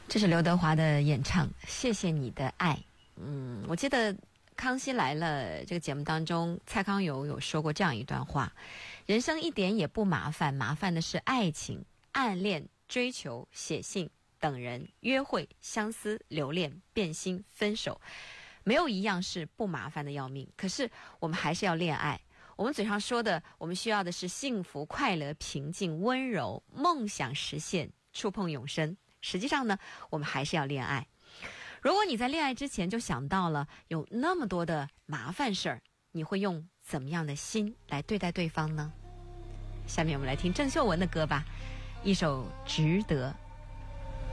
这是刘德华的演唱《谢谢你的爱》。我记得《康熙来了》这个节目当中，蔡康永有说过这样一段话：人生一点也不麻烦，麻烦的是爱情、暗恋、追求、写信、等人、约会、相思、留恋、变心、分手，没有一样是不麻烦的要命。可是我们还是要恋爱。我们嘴上说的，我们需要的是幸福、快乐、平静、温柔、梦想实现、触碰永生。实际上呢，我们还是要恋爱。如果你在恋爱之前就想到了有那么多的麻烦事儿，你会用怎么样的心来对待对方呢？下面我们来听郑秀文的歌吧，一首《值得》。